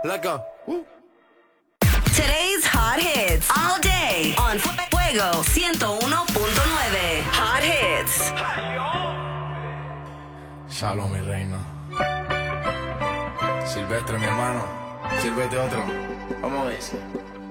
Leca. Today's hot hits all day on Fuego 101.9. Hot hits. Shalom, mi reina. Silvestre, mi hermano. Sírvete otro. Vamos a ver.